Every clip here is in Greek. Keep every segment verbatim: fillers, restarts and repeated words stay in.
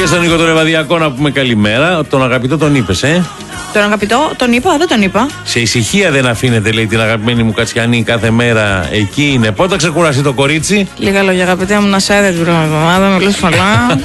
Και στον Νίκο τον Ευαδιακό να πούμε καλημέρα. Τον αγαπητό τον είπες, ε. Τον αγαπητό, τον είπα, δεν τον είπα. Σε ησυχία δεν αφήνετε, λέει, την αγαπημένη μου Κατσιανή κάθε μέρα. Εκεί είναι. Πότε θα ξεκουραστεί το κορίτσι? Λίγα λόγια, αγαπητέ μου, να σε έδε την πρώτη εβδομάδα, με λες πολλά.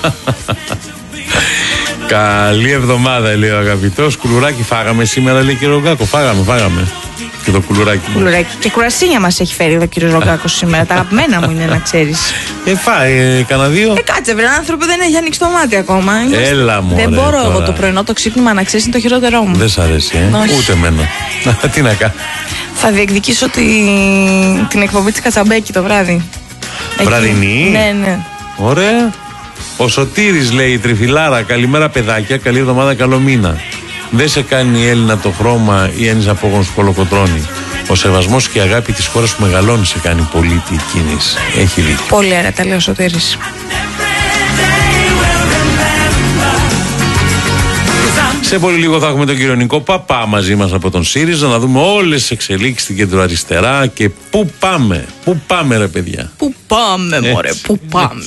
Καλή εβδομάδα, λέει ο αγαπητός. Κουλουράκι φάγαμε σήμερα, λέει, κύριε Ρογκάκο. Φάγαμε, φάγαμε. Και το κουλουράκι. Κουλουράκι. Και κουρασίνια μας έχει φέρει εδώ ο κύριος Ρογκάκος σήμερα. Τα αγαπημένα μου είναι, να ξέρεις. Ε, φάει, ε, κανένα δύο. Ε, κάτσε, βρε, άνθρωποι, δεν έχει ανοίξει το μάτι ακόμα. Έλα μου. Δεν μπορώ εγώ το πρωινό το ξύπνημα, να ξέρεις, είναι το χειρότερό μου. Δεν σ' αρέσει, ε. Ούτε εμένα. Τι να κάνω. Θα διεκδικήσω τη... την εκπομπή της Κατσαμπέκη το βράδυ. Βραδινή. Ναι, ναι. Ωραία. Ο Σωτήρης, λέει, η Τριφυλάρα, καλημέρα παιδάκια, καλή εβδομάδα, καλό μήνα. Δεν σε κάνει η Έλληνα το χρώμα ή ένας απόγονος που κολοκοτρώνει. Ο σεβασμός και η αγάπη της χώρας που μεγαλώνει σε κάνει πολίτη κίνηση. Έχει δίκιο. Πολύ ωραία, τα λέει ο Σωτήρης. Σε πολύ λίγο θα έχουμε τον κύριο Νικό Παπά μαζί μας από τον ΣΥΡΙΖΑ να δούμε όλες τις εξελίξεις στην κεντροαριστερά και πού πάμε. Πού πάμε, ρε παιδιά. Πού πάμε, μωρέ, πού πάμε.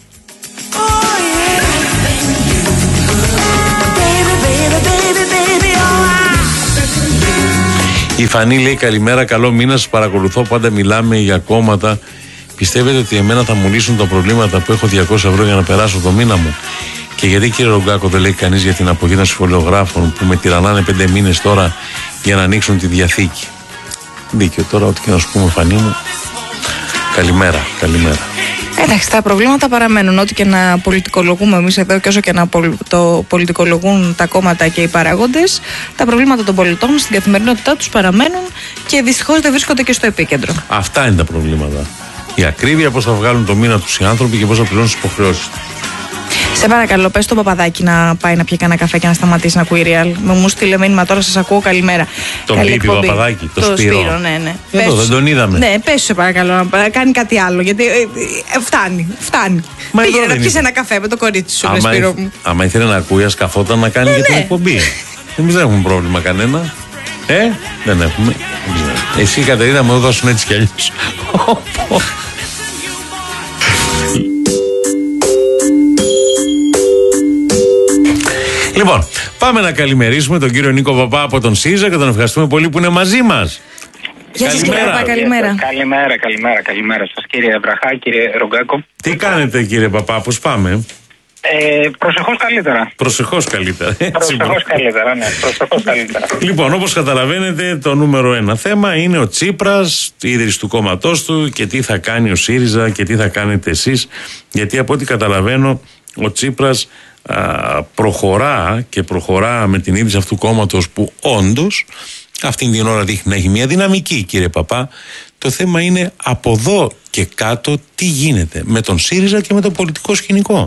Η Φανή λέει καλημέρα, καλό μήνα, σας παρακολουθώ, πάντα μιλάμε για κόμματα. Πιστεύετε ότι εμένα θα μου λύσουν τα προβλήματα που έχω διακόσια ευρώ για να περάσω το μήνα μου? Και γιατί, κύριε Ρογκάκο, δεν λέει κανείς για την απογοίτευση σχολιογράφων που με τυραννάνε πέντε μήνες τώρα για να ανοίξουν τη διαθήκη? Δίκιο τώρα, ό,τι και να σου πούμε, Φανή μου. Καλημέρα, καλημέρα. Εντάξει, τα προβλήματα παραμένουν. Ό,τι και να πολιτικολογούμε εμείς εδώ και όσο και να το πολιτικολογούν τα κόμματα και οι παράγοντες, τα προβλήματα των πολιτών στην καθημερινότητά τους παραμένουν και δυστυχώς δεν βρίσκονται και στο επίκεντρο. Αυτά είναι τα προβλήματα. Η ακρίβεια, πώς θα βγάλουν το μήνα τους οι άνθρωποι και πώς θα πληρώνουν τις υποχρεώσεις. Σε παρακαλώ, πες στο Παπαδάκι να πάει να πιει κανένα καφέ και να σταματήσει να ακούει Real. Με μου στείλε μήνυμα τώρα, σας ακούω, καλημέρα. Τον Πίπη Παπαδάκι, το, το Σπύρο. Σπύρο, ναι, ναι. Εδώ πες, δεν τον είδαμε. Ναι, πες σε παρακαλώ να κάνει κάτι άλλο. Γιατί ε, ε, φτάνει, φτάνει. Μα πήγαινε να πιεις ένα καφέ με το κορίτσι σου, άμα, Σπύρο μου. Άμα ήθελε να ακούει, ας καθόταν να κάνει ναι, για την ναι. εκπομπή. Εμείς δεν έχουμε πρόβλημα κανένα. Ε, δεν έχουμε. Εσύ, Κατερίνα, μου δώσουν έτσι κι αλλιώς. Λοιπόν, πάμε να καλημερίσουμε τον κύριο Νίκο Παπά από τον ΣΥΡΙΖΑ και τον ευχαριστούμε πολύ που είναι μαζί μας. Γεια σας, κύριε Παπά, καλημέρα. Καλημέρα, καλημέρα, καλημέρα σας, κύριε Βραχά, κύριε Ρογκάκο. Τι κάνετε, κύριε Παπά, πώς πάμε? Ε, προσεχώς καλύτερα. Προσεχώς καλύτερα. Προσεχώς καλύτερα, ναι. Προσεχώς καλύτερα. Λοιπόν, όπως καταλαβαίνετε, το νούμερο ένα θέμα είναι ο Τσίπρας, η ίδρυση του κόμματός του και τι θα κάνει ο ΣΥΡΙΖΑ και τι θα κάνετε εσείς. Γιατί από ό,τι καταλαβαίνω, ο Τσίπρας α, προχωρά και προχωρά με την ίδρυση αυτού του κόμματος που όντως αυτήν την ώρα δείχνει να έχει μια δυναμική, κύριε Παπά. Το θέμα είναι από εδώ και κάτω τι γίνεται με τον ΣΥΡΙΖΑ και με το πολιτικό σκηνικό.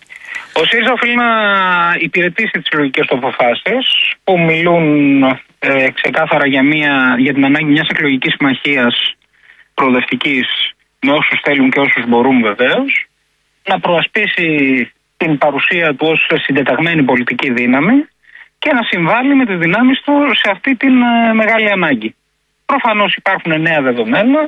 Ο ΣΥΡΙΖΑ οφείλει να υπηρετήσει τις λογικές του αποφάσεις που μιλούν ε, ξεκάθαρα για, μια, για την ανάγκη μιας εκλογικής συμμαχίας προοδευτικής με όσους θέλουν και όσους μπορούν βεβαίως, να προασπίσει την παρουσία του ως συντεταγμένη πολιτική δύναμη και να συμβάλλει με τις δυνάμεις του σε αυτή την ε, μεγάλη ανάγκη. Προφανώς υπάρχουν νέα δεδομένα,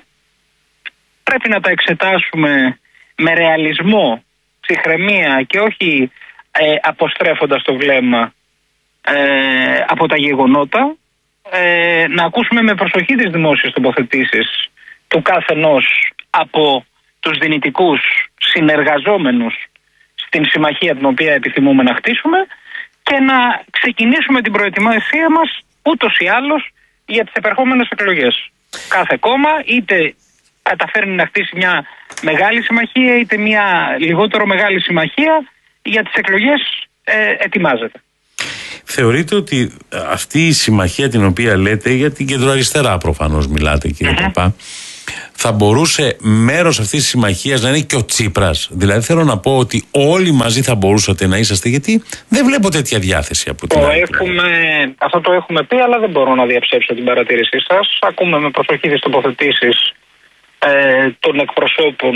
πρέπει να τα εξετάσουμε με ρεαλισμό, ψυχραιμία και όχι ε, αποστρέφοντας το βλέμμα ε, από τα γεγονότα, ε, να ακούσουμε με προσοχή τις δημόσιες τοποθετήσεις του καθενός από τους δυνητικούς συνεργαζόμενους στην συμμαχία την οποία επιθυμούμε να χτίσουμε και να ξεκινήσουμε την προετοιμασία μας ούτως ή άλλως για τις επερχόμενες εκλογές. Κάθε κόμμα είτε καταφέρνει να χτίσει μια μεγάλη συμμαχία είτε μια λιγότερο μεγάλη συμμαχία για τις εκλογές ε, ετοιμάζεται. Θεωρείτε ότι αυτή η συμμαχία την οποία λέτε, για την κεντροαριστερά προφανώς μιλάτε, κύριε mm-hmm. Παπά, θα μπορούσε μέρος αυτής της συμμαχίας να είναι και ο Τσίπρας? Δηλαδή θέλω να πω ότι όλοι μαζί θα μπορούσατε να είσαστε, γιατί δεν βλέπω τέτοια διάθεση από την άλλη. Αυτό το έχουμε πει, αλλά δεν μπορώ να διαψεύσω την παρατήρησή σας. Ακούμε με προσοχή τις τοποθετήσεις ε, των εκπροσώπων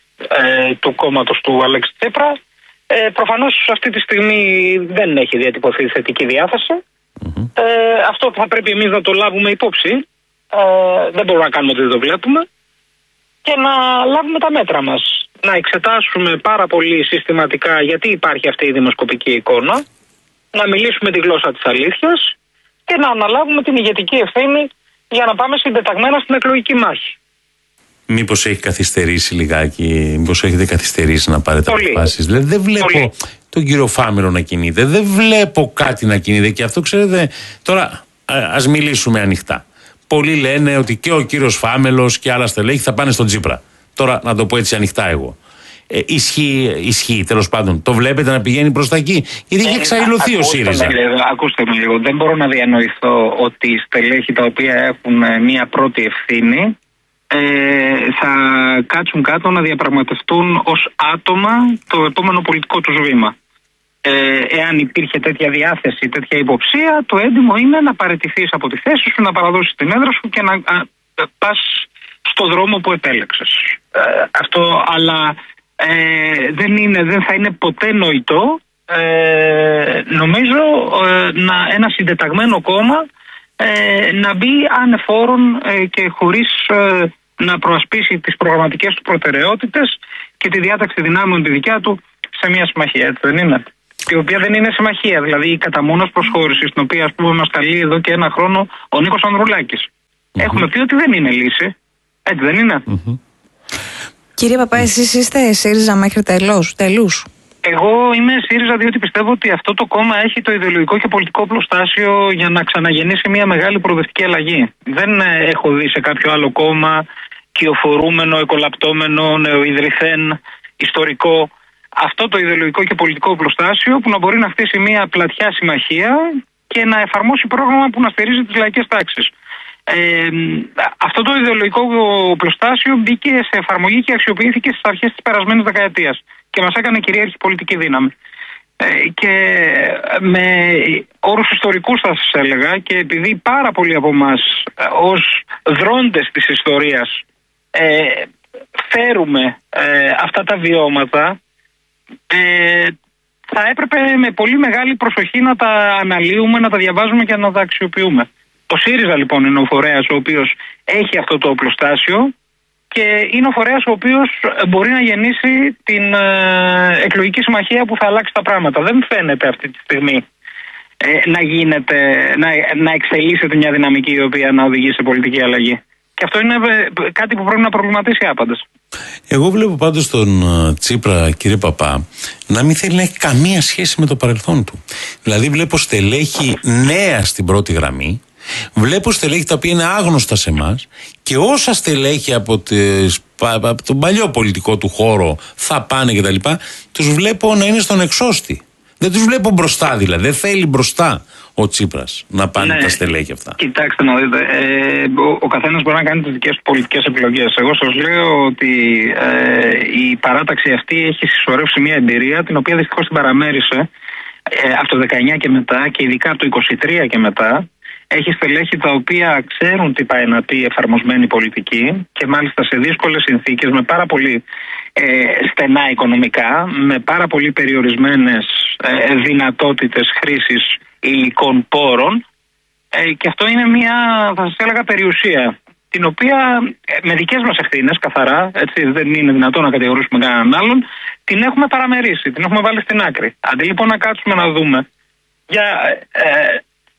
ε, του κόμματος του Αλέξη Τσίπρα. Ε, προφανώς αυτή τη στιγμή δεν έχει διατυπωθεί θετική διάθεση. Mm-hmm. Ε, αυτό θα πρέπει εμείς να το λάβουμε υπόψη. Ε, δεν μπορούμε να κάνουμε ότι δεν το βλέπουμε και να λάβουμε τα μέτρα μας. να εξετάσουμε πάρα πολύ συστηματικά γιατί υπάρχει αυτή η δημοσκοπική εικόνα, να μιλήσουμε τη γλώσσα της αλήθειας και να αναλάβουμε την ηγετική ευθύνη για να πάμε συντεταγμένα στην εκλογική μάχη. Μήπως έχει καθυστερήσει λιγάκι, μήπως έχετε καθυστερήσει να πάρετε αποφάσεις? Δηλαδή δεν βλέπω Πολύ. τον κύριο Φάμερο να κινείται, δεν βλέπω κάτι να κινείται και αυτό ξέρετε, τώρα ας μιλήσουμε ανοιχτά. Πολλοί λένε ότι και ο κύριος Φάμελος και άλλα στελέχη θα πάνε στον Τσίπρα. Τώρα να το πω έτσι ανοιχτά εγώ. Ε, ισχύει, ισχύει τέλος πάντων. Το βλέπετε να πηγαίνει προς τα εκεί? Γιατί έχει εξαϊλωθεί ο ΣΥΡΙΖΑ. Ακούστε με λίγο. Δεν μπορώ να διανοηθώ ότι οι στελέχοι τα οποία έχουν μία πρώτη ευθύνη ε, θα κάτσουν κάτω να διαπραγματευτούν ως άτομα το επόμενο πολιτικό τους βήμα. Ε, εάν υπήρχε τέτοια διάθεση, τέτοια υποψία, το έντιμο είναι να παραιτηθείς από τη θέση σου, να παραδώσεις την έδρα σου και να α, πας στο δρόμο που επέλεξες. Ε, αυτό, αλλά ε, δεν, είναι, δεν θα είναι ποτέ νοητό, ε, νομίζω, ε, να, ένα συντεταγμένο κόμμα ε, να μπει ανεφόρον ε, και χωρίς ε, να προασπίσει τις προγραμματικές του προτεραιότητες και τη διάταξη δυνάμεων τη δικιά του σε μια συμμαχία, έτσι δεν είναι? Η οποία δεν είναι συμμαχία, δηλαδή η καταμόνος προσχώρηση, στην οποία ας πούμε μας καλεί εδώ και ένα χρόνο ο Νίκος Ανδρουλάκης. Mm-hmm. Έχουμε πει ότι δεν είναι λύση. Έτσι δεν είναι? Mm-hmm. Κύριε Παπά, εσείς είστε ΣΥΡΙΖΑ μέχρι τελώς, τελούς? Εγώ είμαι ΣΥΡΙΖΑ διότι πιστεύω ότι αυτό το κόμμα έχει το ιδεολογικό και πολιτικό πλωστάσιο για να ξαναγεννήσει μια μεγάλη προοδευτική αλλαγή. Δεν έχω δει σε κάποιο άλλο κόμμα κυοφορούμενο, εκολαπτώμενο, νεοειδρυθέν, ιστορικό, αυτό το ιδεολογικό και πολιτικό πλωστάσιο που να μπορεί να χτίσει μια πλατιά συμμαχία και να εφαρμόσει πρόγραμμα που να στηρίζει τις λαϊκές τάξεις. Ε, αυτό το ιδεολογικό πλωστάσιο μπήκε σε εφαρμογή και αξιοποιήθηκε στις αρχές της περασμένης δεκαετίας και μας έκανε κυρίαρχη πολιτική δύναμη. Ε, και με όρους ιστορικούς θα σας έλεγα, και επειδή πάρα πολλοί από εμάς ως δρόντες της ιστορίας ε, φέρουμε ε, αυτά τα βιώματα, ε, θα έπρεπε με πολύ μεγάλη προσοχή να τα αναλύουμε, να τα διαβάζουμε και να τα αξιοποιούμε. Ο ΣΥΡΙΖΑ λοιπόν είναι ο φορέας ο οποίος έχει αυτό το οπλοστάσιο και είναι ο φορέας ο οποίος μπορεί να γεννήσει την ε, εκλογική συμμαχία που θα αλλάξει τα πράγματα. Δεν φαίνεται αυτή τη στιγμή ε, να γίνεται, να, να εξελίσσεται μια δυναμική η οποία να οδηγεί σε πολιτική αλλαγή. Και αυτό είναι κάτι που πρέπει να προβληματίσει άπαντες. Εγώ βλέπω πάντως τον Τσίπρα, κύριε Παπά, να μην θέλει να έχει καμία σχέση με το παρελθόν του. Δηλαδή βλέπω στελέχη νέα στην πρώτη γραμμή, βλέπω στελέχη τα οποία είναι άγνωστα σε εμάς και όσα στελέχη από, τις, από τον παλιό πολιτικό του χώρο θα πάνε κτλ. Τους βλέπω να είναι στον εξώστη. Δεν τους βλέπω μπροστά δηλαδή, δεν θέλει μπροστά ο Τσίπρας να πάνε, ναι, τα στελέχη αυτά. Κοιτάξτε να δείτε, ε, ο, ο καθένας μπορεί να κάνει τις δικές του πολιτικές επιλογές. Εγώ σας λέω ότι ε, η παράταξη αυτή έχει συσσωρεύσει μια εμπειρία την οποία δυστυχώς την παραμέρισε ε, από το δεκαεννιά και μετά και ειδικά από το είκοσι τρία και μετά. Έχει στελέχη τα οποία ξέρουν τι πάει να πει εφαρμοσμένη πολιτική και μάλιστα σε δύσκολες συνθήκες, με πάρα πολύ ε, στενά οικονομικά, με πάρα πολύ περιορισμένες ε, δυνατότητες χρήσης υλικών πόρων ε, και αυτό είναι μια, θα σας έλεγα, περιουσία την οποία ε, με δικές μας ευθύνες καθαρά, έτσι δεν είναι δυνατόν να κατηγορήσουμε κανέναν άλλον, την έχουμε παραμερίσει, την έχουμε βάλει στην άκρη. Αντί λοιπόν να κάτσουμε να δούμε για... Ε,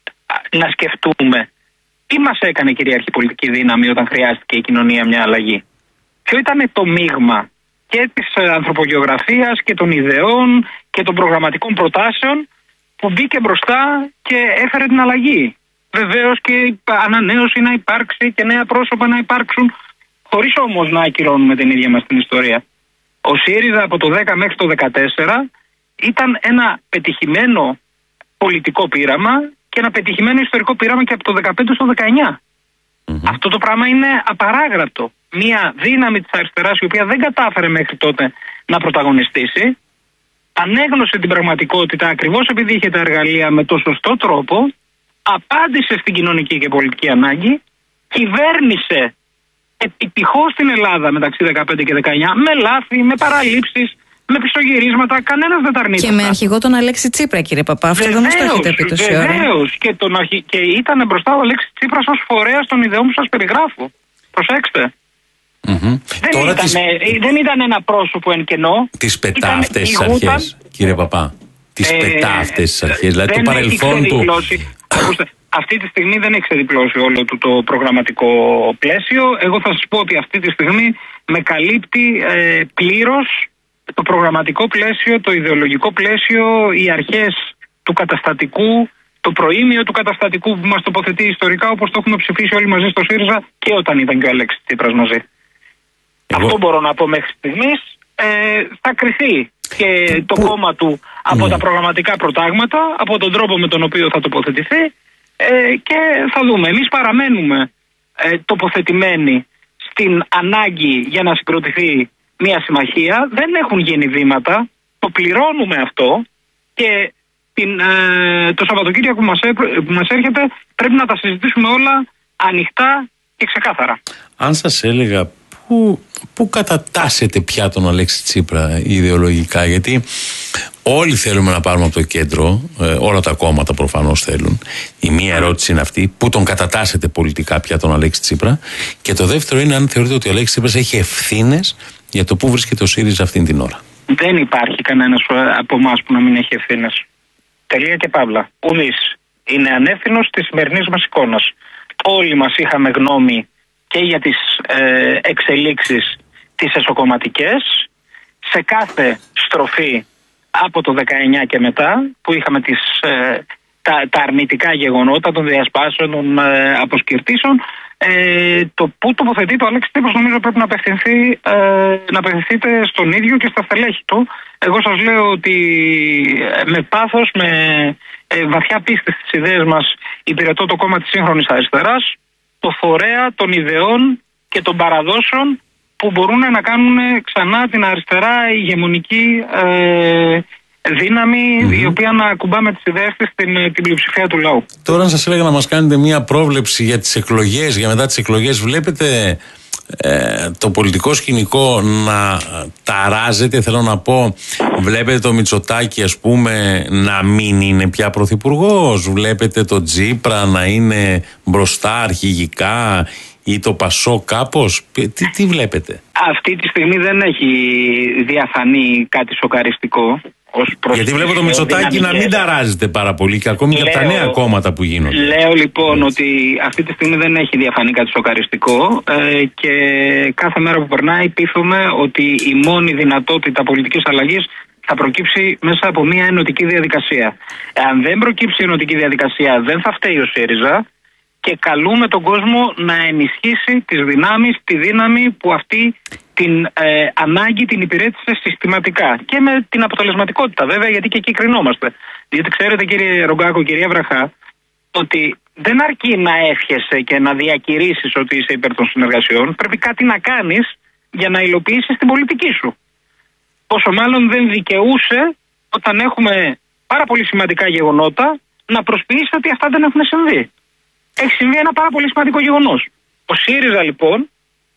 να σκεφτούμε τι μας έκανε κυρίαρχη πολιτική δύναμη όταν χρειάστηκε η κοινωνία μια αλλαγή. Ποιο ήταν το μείγμα και της ανθρωπογεωγραφίας και των ιδεών και των προγραμματικών προτάσεων που μπήκε μπροστά και έφερε την αλλαγή. Βεβαίως και ανανέωση να υπάρξει και νέα πρόσωπα να υπάρξουν, χωρίς όμως να ακυρώνουμε την ίδια μας την ιστορία. Ο ΣΥΡΙΖΑ από το δέκα μέχρι το δεκατέσσερα ήταν ένα πετυχημένο πολιτικό πείραμα και ένα πετυχημένο ιστορικό πείραμα και από το δεκαπέντε στο δεκαεννιά. Mm-hmm. Αυτό το πράγμα είναι απαράγραπτο. Μία δύναμη της αριστεράς η οποία δεν κατάφερε μέχρι τότε να πρωταγωνιστήσει, ανέγνωσε την πραγματικότητα ακριβώς επειδή είχε τα εργαλεία με το σωστό τρόπο, απάντησε στην κοινωνική και πολιτική ανάγκη, κυβέρνησε επιτυχώς την Ελλάδα μεταξύ δεκαπέντε και δεκαεννιά με λάθη, με παραλήψεις, με πισωγυρίσματα, κανένας δεν τα αρνείται. Και με αρχηγό τον Αλέξη Τσίπρα, κύριε Παπά. Αυτό δεν μας το έχετε πει τόση ώρα. Βεβαίως. Και, αρχι... και ήταν μπροστά ο Αλέξης Τσίπρας ως φορέας των ιδεών που σας περιγράφω. Προσέξτε. Mm-hmm. Δεν, Τώρα ήταν, τις... δεν ήταν ένα πρόσωπο εν κενό. Τις πετά αυτές τις αρχές, κύριε Παπά. Τις ε, πετά αυτές τις αρχές. Δηλαδή το παρελθόν του. Αυτή τη στιγμή δεν έχει ξεδιπλώσει όλο του το προγραμματικό πλαίσιο. Εγώ θα σας πω ότι αυτή τη στιγμή με καλύπτει ε, πλήρως το προγραμματικό πλαίσιο, το ιδεολογικό πλαίσιο, οι αρχές του καταστατικού, το προήμιο του καταστατικού που μας τοποθετεί ιστορικά, όπως το έχουμε ψηφίσει όλοι μαζί στο ΣΥΡΙΖΑ και όταν ήταν και ο Αλέξης Τσίπρας μαζί. Εγώ... Αυτό μπορώ να πω μέχρι στιγμής. Ε, θα κριθεί και το Που... κόμμα του από ναι. τα προγραμματικά προτάγματα, από τον τρόπο με τον οποίο θα τοποθετηθεί ε, και θα δούμε. Εμείς παραμένουμε ε, τοποθετημένοι στην ανάγκη για να συγκροτηθεί μια συμμαχία. Δεν έχουν γίνει βήματα, το πληρώνουμε αυτό και την, ε, το Σαββατοκύριακο που μας, έ, που μας έρχεται πρέπει να τα συζητήσουμε όλα ανοιχτά και ξεκάθαρα. Αν σας έλεγα πού, πού κατατάσσεται πια τον Αλέξη Τσίπρα ιδεολογικά, γιατί όλοι θέλουμε να πάρουμε από το κέντρο, ε, όλα τα κόμματα προφανώς θέλουν. Η μία ερώτηση είναι αυτή, πού τον κατατάσσεται πολιτικά πια τον Αλέξη Τσίπρα, και το δεύτερο είναι αν θεωρείτε ότι ο Αλέξης Τσίπρας έχει ευθύνες για το πού βρίσκεται ο ΣΥΡΙΖΑ αυτήν την ώρα. Δεν υπάρχει κανένας από εμάς που να μην έχει ευθύνες. Τελεία και παύλα. Ουδής είναι ανεύθυνος της σημερινής μας εικόνας. Όλοι μας είχαμε γνώμη και για τις ε, εξελίξεις τις εσωκομματικές. Σε κάθε στροφή από το δεκαεννιά και μετά που είχαμε τις, ε, τα, τα αρνητικά γεγονότα των διασπάσεων, των ε, αποσκυρτήσεων, ε, το που τοποθετεί το Αλέξη Τσίπρας νομίζω πρέπει να, απευθυνθεί, ε, να απευθυνθείτε στον ίδιο και στα στελέχη του. Εγώ σας λέω ότι με πάθος, με ε, βαθιά πίστη στις ιδέες μας υπηρετώ το κόμμα της σύγχρονης αριστεράς, το φορέα των ιδεών και των παραδόσεων που μπορούν να κάνουν ξανά την αριστερά ηγεμονική ε, δύναμη, mm-hmm. η οποία να ακουμπά με τις ιδέες της την, την πλειοψηφία του λαού. Τώρα αν σας έλεγα να μας κάνετε μια πρόβλεψη για τις εκλογές, για μετά τις εκλογές, βλέπετε ε, το πολιτικό σκηνικό να ταράζεται, θέλω να πω, βλέπετε το Μητσοτάκη ας πούμε να μην είναι πια πρωθυπουργός, βλέπετε το Τσίπρα να είναι μπροστά αρχηγικά ή το Πασό κάπως, τι, τι βλέπετε? Αυτή τη στιγμή δεν έχει διαφανεί κάτι σοκαριστικό. Γιατί βλέπω το Μητσοτάκη να μην ταράζεται πάρα πολύ και ακόμη λέω, και από τα νέα κόμματα που γίνονται. Λέω λοιπόν έτσι. ότι αυτή τη στιγμή δεν έχει διαφανεί κάτι σοκαριστικό ε, και κάθε μέρα που περνάει πείθουμε ότι η μόνη δυνατότητα πολιτικής αλλαγής θα προκύψει μέσα από μια ενωτική διαδικασία. Αν δεν προκύψει η ενωτική διαδικασία δεν θα φταίει ο ΣΥΡΙΖΑ και καλούμε τον κόσμο να ενισχύσει τις δυνάμεις, τη δύναμη που αυτή την ε, ανάγκη την υπηρέτησε συστηματικά και με την αποτελεσματικότητα βέβαια, γιατί και εκεί κρινόμαστε. Γιατί ξέρετε κύριε Ρογκάκο, κυρία Βραχά, ότι δεν αρκεί να εύχεσαι και να διακηρύσεις ότι είσαι υπέρ των συνεργασιών, πρέπει κάτι να κάνεις για να υλοποιήσεις την πολιτική σου. Πόσο μάλλον δεν δικαιούσε όταν έχουμε πάρα πολύ σημαντικά γεγονότα να προσποιήσεις ότι αυτά δεν έχουν συμβεί. Έχει συμβεί ένα πάρα πολύ σημαντικό γεγονός. Ο ΣΥΡΙΖΑ λοιπόν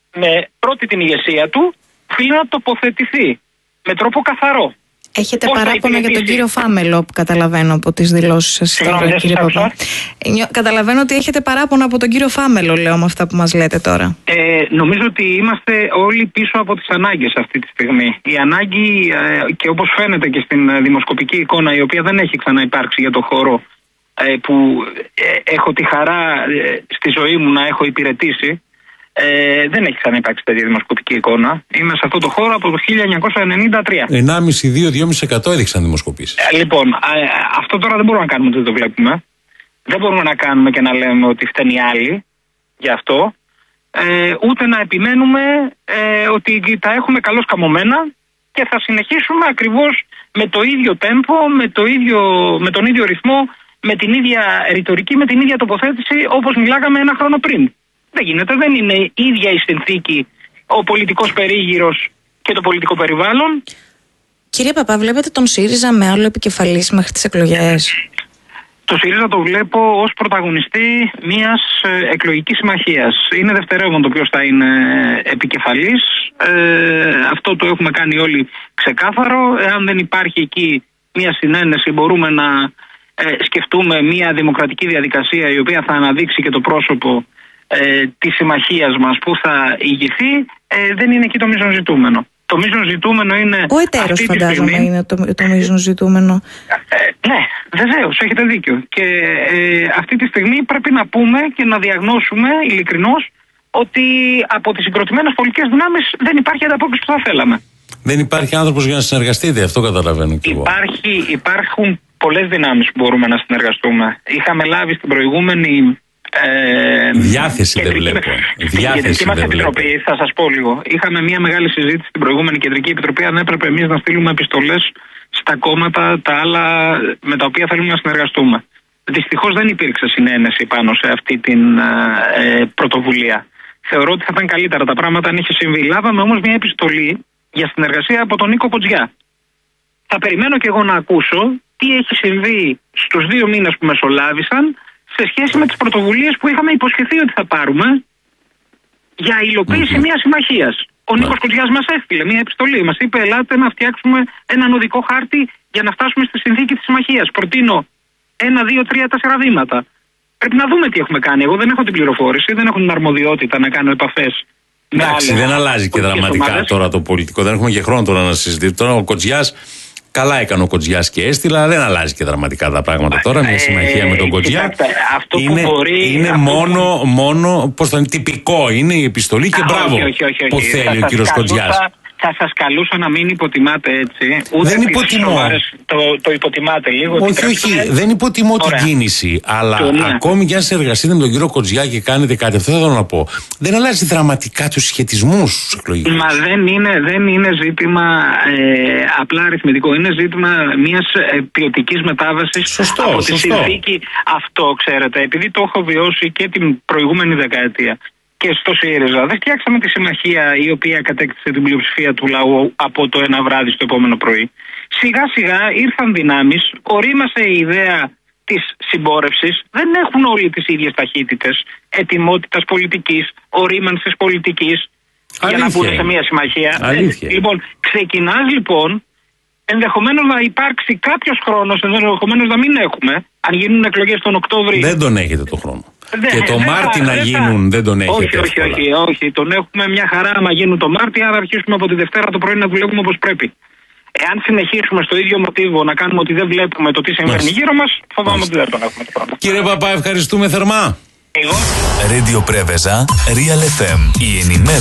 με πρώτη την ηγεσία του οφείλει να τοποθετηθεί με τρόπο καθαρό. Έχετε πώς παράπονα για τον κύριο Φάμελο, που καταλαβαίνω από τις δηλώσεις σας. Συγγνώμη, κύριε Παπά. Καταλαβαίνω ότι έχετε παράπονα από τον κύριο Φάμελο, λέω, με αυτά που μας λέτε τώρα. Ε, νομίζω ότι είμαστε όλοι πίσω από τις ανάγκες αυτή τη στιγμή. Η ανάγκη, ε, και όπως φαίνεται και στην δημοσκοπική εικόνα, η οποία δεν έχει ξαναυπάρξει για το χώρο ε, που ε, έχω τη χαρά ε, στη ζωή μου να έχω υπηρετήσει, Ε, δεν έχει ξαναυπάρξει τέτοια δημοσκοπική εικόνα. Είμαι σε αυτό το χώρο από το χίλια εννιακόσια ενενήντα τρία. ενάμιση με δύο με δύο κόμμα πέντε τοις εκατό έδειξαν δημοσκοπήσεις. Ε, λοιπόν, ε, αυτό τώρα δεν μπορούμε να κάνουμε ότι δεν το βλέπουμε. Δεν μπορούμε να κάνουμε και να λέμε ότι φταίνει οι άλλοι γι' αυτό. Ε, ούτε να επιμένουμε ε, ότι τα έχουμε καλώς καμωμένα και θα συνεχίσουμε ακριβώς με το ίδιο τέμπο, με, το ίδιο, με τον ίδιο ρυθμό, με την ίδια ρητορική, με την ίδια τοποθέτηση όπως μιλάγαμε ένα χρόνο πριν. Δεν γίνεται, δεν είναι ίδια η συνθήκη, ο πολιτικός περίγυρος και το πολιτικό περιβάλλον. Κύριε Παπά, βλέπετε τον ΣΥΡΙΖΑ με άλλο επικεφαλής μέχρι τις εκλογές? Το ΣΥΡΙΖΑ το βλέπω ως πρωταγωνιστή μιας εκλογικής συμμαχίας. Είναι δευτερεύον το ποιος θα είναι επικεφαλής. Ε, αυτό το έχουμε κάνει όλοι ξεκάθαρο. Εάν δεν υπάρχει εκεί μια συνένεση, μπορούμε να ε, σκεφτούμε μια δημοκρατική διαδικασία η οποία θα αναδείξει και το πρόσωπο Ε, της συμμαχίας μας που θα ηγηθεί ε, δεν είναι εκεί το μείζον ζητούμενο. Το μείζον ζητούμενο είναι. Ο εταίρος, φαντάζομαι, στιγμή, είναι το, το μείζον ζητούμενο. Ε, ναι, βεβαίως, έχετε δίκιο. Και ε, αυτή τη στιγμή πρέπει να πούμε και να διαγνώσουμε ειλικρινώς ότι από τις συγκροτημένες πολιτικές δυνάμεις δεν υπάρχει ανταπόκριση που θα θέλαμε. Δεν υπάρχει άνθρωπος για να συνεργαστείτε, αυτό καταλαβαίνω κι εγώ. Υπάρχει, υπάρχουν πολλές δυνάμεις που μπορούμε να συνεργαστούμε. Είχαμε λάβει στην προηγούμενη. Ε, διάθεση δεν βλέπω. Στην κεντρική μας επιτροπή, θα σας πω λίγο. Είχαμε μια μεγάλη συζήτηση στην προηγούμενη κεντρική επιτροπή αν έπρεπε εμείς να στείλουμε επιστολές στα κόμματα τα άλλα με τα οποία θέλουμε να συνεργαστούμε. Δυστυχώς δεν υπήρξε συνένεση πάνω σε αυτή την ε, πρωτοβουλία. Θεωρώ ότι θα ήταν καλύτερα τα πράγματα αν είχε συμβεί. Λάβαμε όμως μια επιστολή για συνεργασία από τον Νίκο Κοτζιά. Θα περιμένω και εγώ να ακούσω τι έχει συμβεί στους δύο μήνες που μεσολάβησαν σε σχέση με τις πρωτοβουλίες που είχαμε υποσχεθεί ότι θα πάρουμε για υλοποίηση mm-hmm. μιας συμμαχίας. Ο yeah. Νίκος Κοτζιάς μας έστειλε μια επιστολή. Μας είπε: ελάτε να φτιάξουμε έναν οδικό χάρτη για να φτάσουμε στη συνθήκη της συμμαχίας. Προτείνω ένα, δύο, τρία, τέσσερα βήματα. Πρέπει να δούμε τι έχουμε κάνει. Εγώ δεν έχω την πληροφόρηση, δεν έχω την αρμοδιότητα να κάνω επαφές. Εντάξει, δεν αλλάζει και δραματικά ομάδες. Τώρα το πολιτικό. Δεν έχουμε και χρόνο τώρα να συζητήσουμε. Τώρα ο Κοτζιάς, καλά έκανε ο Κοτζιάς και έστειλα, δεν αλλάζει και δραματικά τα πράγματα τώρα. Μια συμμαχία ε, με τον Κοτζιά. Κοιτάξτε, αυτό είναι, που μπορεί, είναι αυτό μόνο, που... μόνο πώς θα είναι, τυπικό. Είναι η επιστολή και Α, μπράβο όχι, όχι, όχι, όχι. που θέλει ο κύριος Κοτζιάς. Θα σας καλούσα να μην υποτιμάτε έτσι. Ούτε δεν υποτιμώ. Σοβάρες, το, το υποτιμάτε λίγο. Όχι, όχι. Δεν υποτιμώ Ωραία. την κίνηση. Αλλά το, ναι. ακόμη και αν συνεργαστείτε με τον κύριο Κοτζιά και κάνετε κάτι, αυτό θα θέλω να πω. Δεν αλλάζει δραματικά τους σχετισμούς στους εκλογικούς. Μα δεν είναι, δεν είναι ζήτημα ε, απλά αριθμητικό. Είναι ζήτημα μιας ε, ποιοτικής μετάβασης σωστό, από σωστό. τη συνθήκη. Αυτό, ξέρετε, επειδή το έχω βιώσει και την προηγούμενη δεκαετία. Και στο ΣΥΡΙΖΑ δεν φτιάξαμε τη συμμαχία η οποία κατέκτησε την πλειοψηφία του λαού από το ένα βράδυ στο επόμενο πρωί. Σιγά σιγά ήρθαν δυνάμεις, ορίμασε η ιδέα της συμπόρευσης. Δεν έχουν όλοι τις ίδιες ταχύτητες ετοιμότητας πολιτικής, ορίμανσης πολιτικής για να μπουν σε μια συμμαχία. Αλήθεια. Λοιπόν, ξεκινάς λοιπόν, ενδεχομένως να υπάρξει κάποιος χρόνος, ενδεχομένως να μην έχουμε, αν γίνουν εκλογές τον Οκτώβρη. Δεν τον έχετε τον χρόνο. Δε, και το δε, Μάρτι να γίνουν θα... δεν τον έχετε. Όχι, όχι, όχι, όχι. Τον έχουμε μια χαρά άμα γίνουν το Μάρτι, άρα αρχίσουμε από τη Δευτέρα το πρωί να δουλεύουμε όπως πρέπει. Εάν συνεχίσουμε στο ίδιο μοτίβο να κάνουμε ότι δεν βλέπουμε το τι συμβαίνει γύρω μας, φοβάμαι ότι δεν τον έχουμε το πράγμα. Κύριε Παπά, ευχαριστούμε θερμά. Εγώ. Radio Preveza, Real εφ εμ. Η ενημέρωση.